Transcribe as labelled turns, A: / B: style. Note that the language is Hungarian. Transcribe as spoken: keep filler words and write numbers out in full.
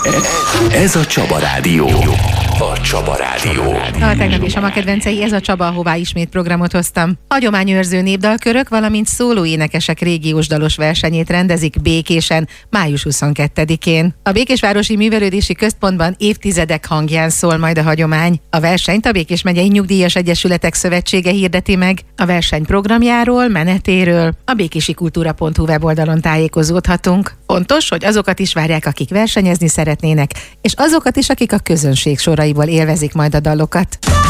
A: Ez a Csaba Rádió. A Csaba Rádió.
B: A tegnap is a ma kedvencei, ez a Csaba, ahová ismét programot hoztam. Hagyományőrző népdalkörök, valamint szólóénekesek régiós dalos versenyét rendezik Békésen, május huszonkettedikén. A Békésvárosi Művelődési Központban évtizedek hangján szól majd a hagyomány. A versenyt a Békés Megyei Nyugdíjas Egyesületek Szövetsége hirdeti meg. A verseny programjáról, menetéről a békési kultúra pont hu weboldalon tájékozódhatunk. Fontos, hogy azokat is várják, akik versenyezni szeretnének, és azokat is, akik a közönség soraiból élvezik majd a dalokat.